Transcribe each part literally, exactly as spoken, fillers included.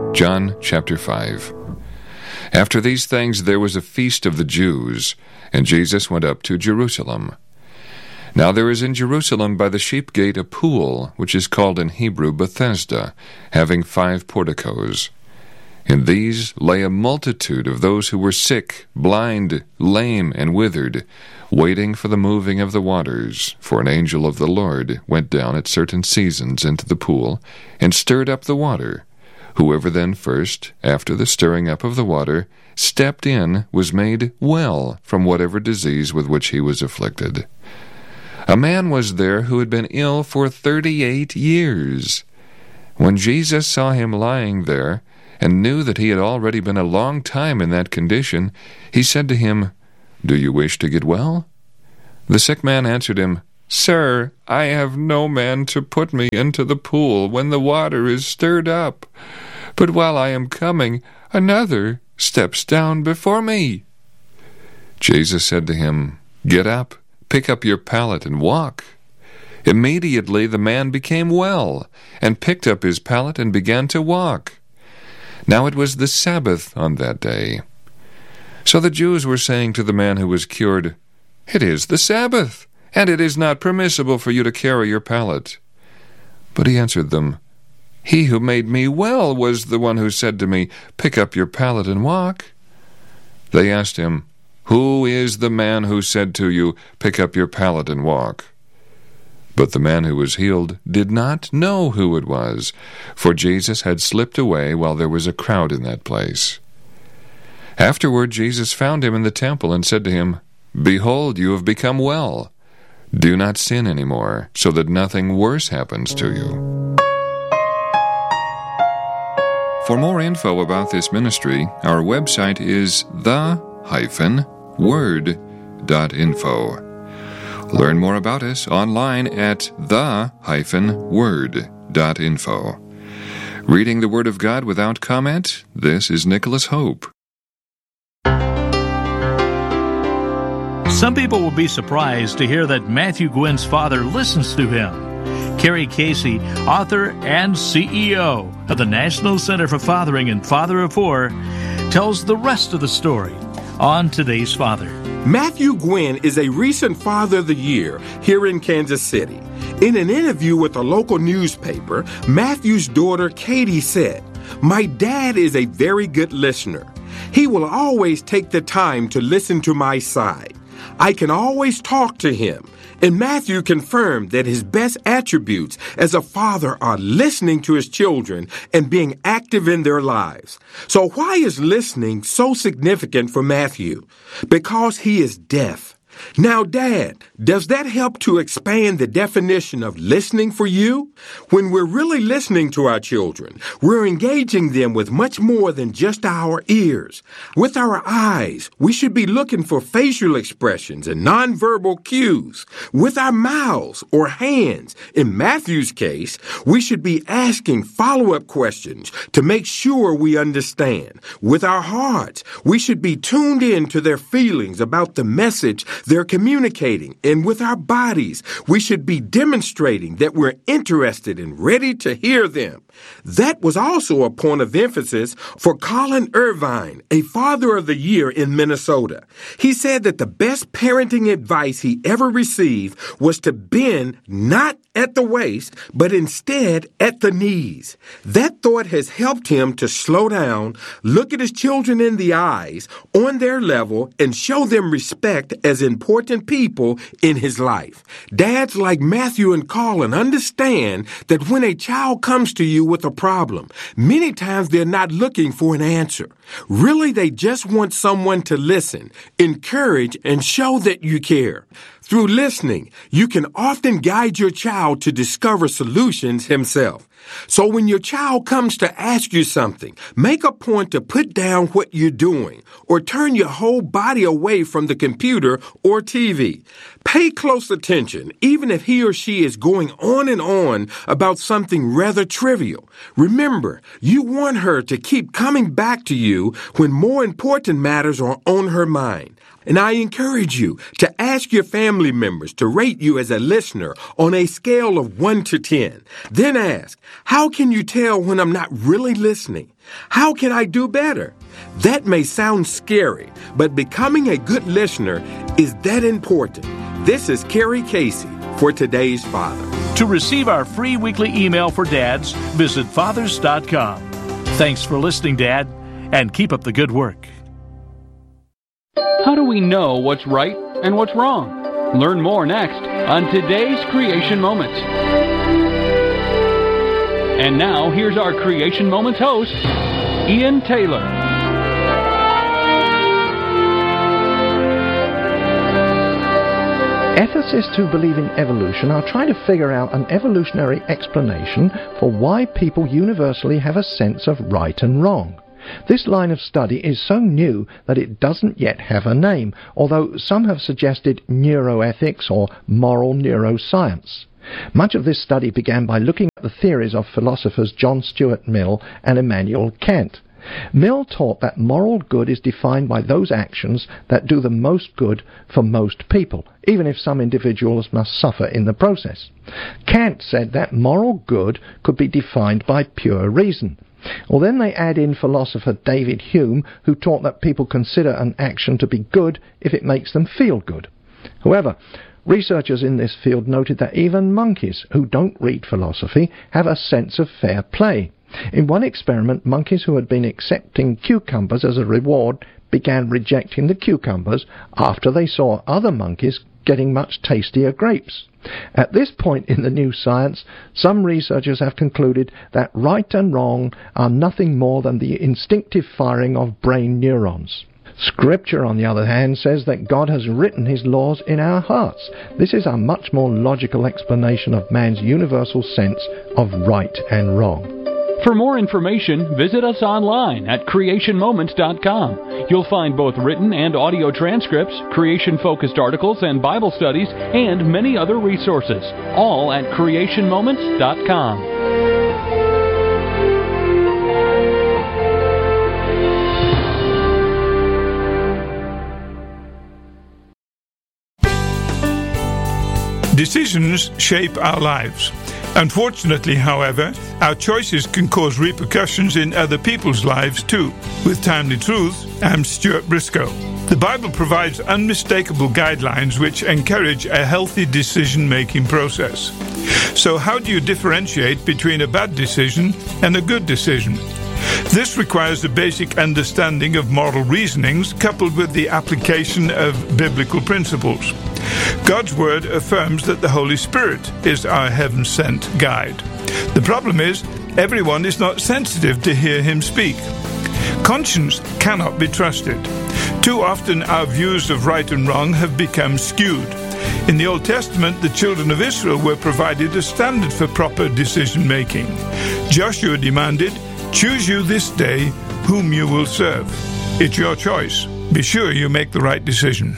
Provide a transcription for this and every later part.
John chapter five. After these things there was a feast of the Jews, and Jesus went up to Jerusalem. Now there is in Jerusalem by the sheep gate a pool, which is called in Hebrew Bethesda, having five porticos. In these lay a multitude of those who were sick, blind, lame, and withered, waiting for the moving of the waters. For an angel of the Lord went down at certain seasons into the pool, and stirred up the water. Whoever then first, after the stirring up of the water, stepped in, was made well from whatever disease with which he was afflicted. A man was there who had been ill for thirty-eight years. When Jesus saw him lying there, and knew that he had already been a long time in that condition, he said to him, "Do you wish to get well?" The sick man answered him, "Sir, I have no man to put me into the pool when the water is stirred up. But while I am coming, another steps down before me." Jesus said to him, "Get up, pick up your pallet, and walk." Immediately the man became well, and picked up his pallet and began to walk. Now it was the Sabbath on that day. So the Jews were saying to the man who was cured, "It is the Sabbath, and it is not permissible for you to carry your pallet." But he answered them, "He who made me well was the one who said to me, 'Pick up your pallet and walk.'" They asked him, "Who is the man who said to you, 'Pick up your pallet and walk'?" But the man who was healed did not know who it was, for Jesus had slipped away while there was a crowd in that place. Afterward Jesus found him in the temple and said to him, "Behold, you have become well. Do not sin any more, so that nothing worse happens to you." For more info about this ministry, our website is the dash word dot info. Learn more about us online at the dash word dot info. Reading the Word of God without comment, this is Nicholas Hope. Some people will be surprised to hear that Matthew Gwynn's father listens to him. Carrie Casey, author and C E O of the National Center for Fathering and Father of Four, tells the rest of the story on Today's Father. Matthew Gwynn is a recent Father of the Year here in Kansas City. In an interview with a local newspaper, Matthew's daughter Katie said, "My dad is a very good listener. He will always take the time to listen to my side. I can always talk to him." And Matthew confirmed that his best attributes as a father are listening to his children and being active in their lives. So why is listening so significant for Matthew? Because he is deaf. Now, Dad, does that help to expand the definition of listening for you? When we're really listening to our children, we're engaging them with much more than just our ears. With our eyes, we should be looking for facial expressions and nonverbal cues. With our mouths or hands, in Matthew's case, we should be asking follow-up questions to make sure we understand. With our hearts, we should be tuned in to their feelings about the message they're communicating. And with our bodies, we should be demonstrating that we're interested and ready to hear them. That was also a point of emphasis for Colin Irvine, a Father of the Year in Minnesota. He said that the best parenting advice he ever received was to bend not at the waist, but instead at the knees. That thought has helped him to slow down, look at his children in the eyes, on their level, and show them respect as important people in his life. Dads like Matthew and Colin understand that when a child comes to you with a problem, many times they're not looking for an answer. Really, they just want someone to listen, encourage, and show that you care. Through listening, you can often guide your child to discover solutions himself. So when your child comes to ask you something, make a point to put down what you're doing or turn your whole body away from the computer or T V. Pay close attention, even if he or she is going on and on about something rather trivial. Remember, you want her to keep coming back to you when more important matters are on her mind. And I encourage you to ask your family members to rate you as a listener on a scale of one to ten. Then ask, How can you tell when I'm not really listening? How can I do better? That may sound scary, but becoming a good listener is that important. This is Kerry Casey for Today's Father. To receive our free weekly email for dads, visit fathers dot com. Thanks for listening, Dad, and keep up the good work. How do we know what's right and what's wrong? Learn more next on Today's Creation Moment. And now, here's our Creation Moments host, Ian Taylor. Ethicists who believe in evolution are trying to figure out an evolutionary explanation for why people universally have a sense of right and wrong. This line of study is so new that it doesn't yet have a name, although some have suggested neuroethics or moral neuroscience. Much of this study began by looking at the theories of philosophers John Stuart Mill and Immanuel Kant. Mill taught that moral good is defined by those actions that do the most good for most people, even if some individuals must suffer in the process. Kant said that moral good could be defined by pure reason. Well, then they add in philosopher David Hume, who taught that people consider an action to be good if it makes them feel good. However, researchers in this field noted that even monkeys who don't read philosophy have a sense of fair play. In one experiment, monkeys who had been accepting cucumbers as a reward began rejecting the cucumbers after they saw other monkeys getting much tastier grapes. At this point in the new science, some researchers have concluded that right and wrong are nothing more than the instinctive firing of brain neurons. Scripture, on the other hand, says that God has written his laws in our hearts. This is a much more logical explanation of man's universal sense of right and wrong. For more information, visit us online at creation moments dot com. You'll find both written and audio transcripts, creation-focused articles and Bible studies, and many other resources, all at creation moments dot com. Decisions shape our lives. Unfortunately, however, our choices can cause repercussions in other people's lives too. With Timely Truth, I'm Stuart Briscoe. The Bible provides unmistakable guidelines which encourage a healthy decision-making process. So how do you differentiate between a bad decision and a good decision? This requires a basic understanding of moral reasonings coupled with the application of biblical principles. God's Word affirms that the Holy Spirit is our heaven-sent guide. The problem is, everyone is not sensitive to hear Him speak. Conscience cannot be trusted. Too often our views of right and wrong have become skewed. In the Old Testament, the children of Israel were provided a standard for proper decision-making. Joshua demanded, "Choose you this day whom you will serve." It's your choice. Be sure you make the right decision.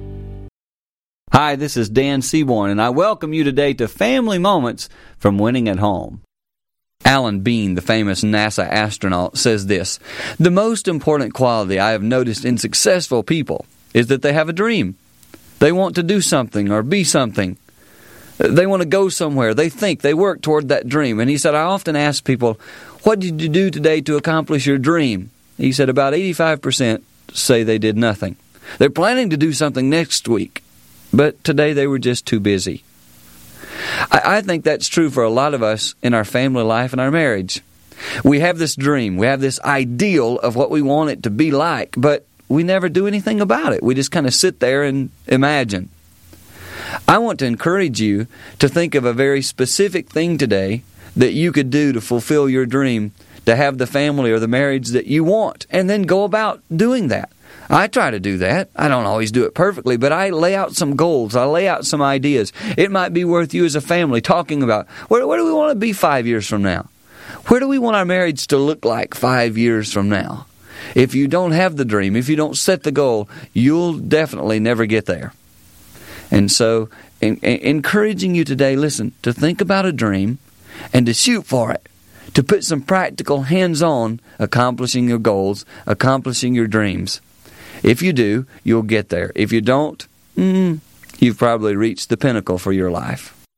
Hi, this is Dan Seaborn, and I welcome you today to Family Moments from Winning at Home. Alan Bean, the famous NASA astronaut, says this: "The most important quality I have noticed in successful people is that they have a dream. They want to do something or be something. They want to go somewhere. They think, they work toward that dream." And he said, "I often ask people, what did you do today to accomplish your dream?" He said about eighty-five percent say they did nothing. They're planning to do something next week, but today they were just too busy. I, I think that's true for a lot of us in our family life and our marriage. We have this dream, we have this ideal of what we want it to be like, but we never do anything about it. We just kind of sit there and imagine. I want to encourage you to think of a very specific thing today that you could do to fulfill your dream, to have the family or the marriage that you want, and then go about doing that. I try to do that. I don't always do it perfectly, but I lay out some goals. I lay out some ideas. It might be worth you as a family talking about, where, where do we want to be five years from now? Where do we want our marriage to look like five years from now? If you don't have the dream, if you don't set the goal, you'll definitely never get there. And so, in, in, encouraging you today, listen, to think about a dream and to shoot for it, to put some practical hands-on accomplishing your goals, accomplishing your dreams. If you do, you'll get there. If you don't, mm, you've probably reached the pinnacle for your life.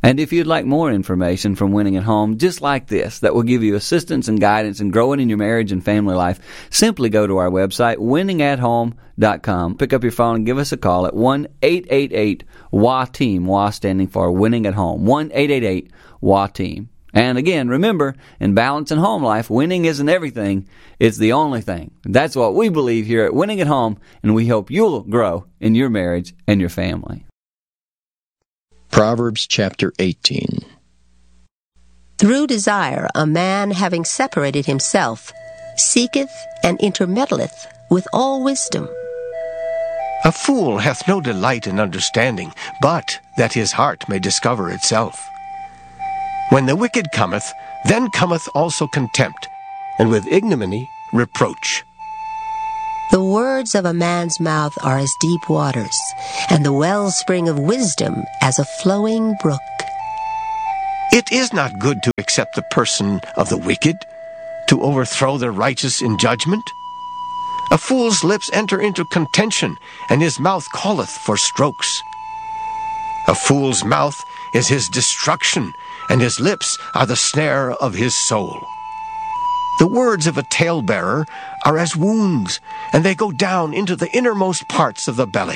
And if you'd like more information from Winning at Home, just like this, that will give you assistance and guidance in growing in your marriage and family life, simply go to our website, winning at home dot com. Pick up your phone and give us a call at one eight eight eight W A team, W A standing for Winning at Home, one eight eight eight W A team. And again, remember, in balance and home life, winning isn't everything, it's the only thing. That's what we believe here at Winning at Home, and we hope you'll grow in your marriage and your family. Proverbs chapter eighteen. Through desire a man, having separated himself, seeketh and intermeddleth with all wisdom. A fool hath no delight in understanding, but that his heart may discover itself. When the wicked cometh, then cometh also contempt, and with ignominy reproach. The words of a man's mouth are as deep waters, and the wellspring of wisdom as a flowing brook. It is not good to accept the person of the wicked, to overthrow the righteous in judgment. A fool's lips enter into contention, and his mouth calleth for strokes. A fool's mouth is his destruction, and his lips are the snare of his soul. The words of a talebearer are as wounds, and they go down into the innermost parts of the belly.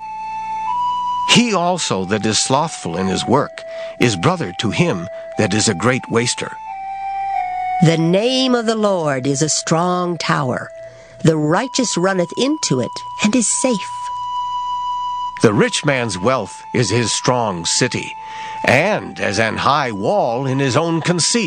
He also that is slothful in his work is brother to him that is a great waster. The name of the Lord is a strong tower. The righteous runneth into it, and is safe. The rich man's wealth is his strong city, and as an high wall in his own conceit.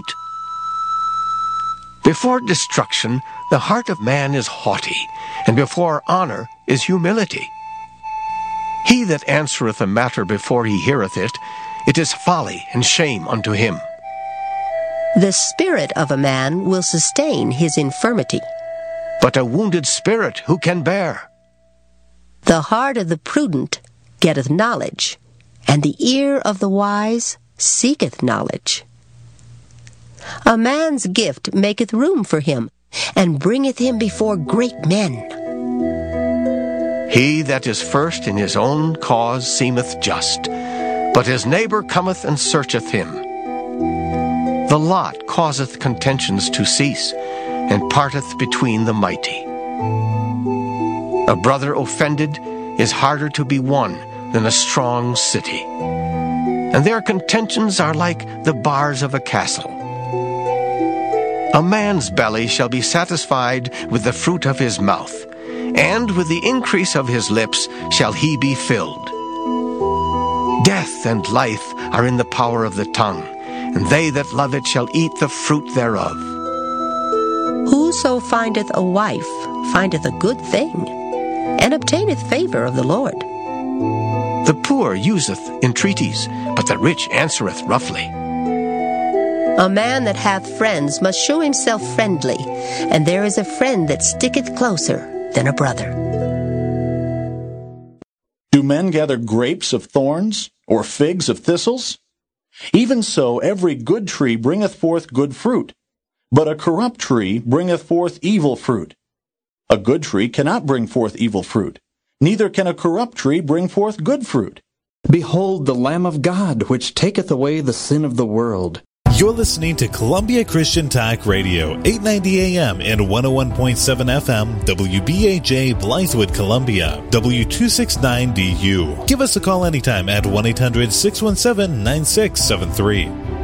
Before destruction, the heart of man is haughty, and before honor is humility. He that answereth a matter before he heareth it, it is folly and shame unto him. The spirit of a man will sustain his infirmity, but a wounded spirit who can bear? The heart of the prudent getteth knowledge, and the ear of the wise seeketh knowledge. A man's gift maketh room for him, and bringeth him before great men. He that is first in his own cause seemeth just, but his neighbor cometh and searcheth him. The lot causeth contentions to cease, and parteth between the mighty. A brother offended is harder to be won than a strong city, and their contentions are like the bars of a castle. A man's belly shall be satisfied with the fruit of his mouth, and with the increase of his lips shall he be filled. Death and life are in the power of the tongue, and they that love it shall eat the fruit thereof. Whoso findeth a wife findeth a good thing, and obtaineth favor of the Lord. The poor useth entreaties, but the rich answereth roughly. A man that hath friends must show himself friendly, and there is a friend that sticketh closer than a brother. Do men gather grapes of thorns, or figs of thistles? Even so every good tree bringeth forth good fruit, but a corrupt tree bringeth forth evil fruit. A good tree cannot bring forth evil fruit, neither can a corrupt tree bring forth good fruit. Behold the Lamb of God, which taketh away the sin of the world. You're listening to Columbia Christian Talk Radio, eight ninety A M and one oh one point seven F M, W B A J, Blythewood, Columbia, W two sixty-nine D U. Give us a call anytime at one eight hundred six one seven nine six seven three.